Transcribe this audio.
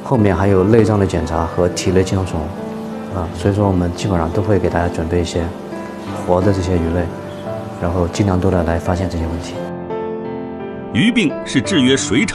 后面还有内脏的检查和体内寄生虫，所以说我们基本上都会给大家准备一些活的这些鱼类，然后尽量多的来发现这些问题。 鱼病是制约水产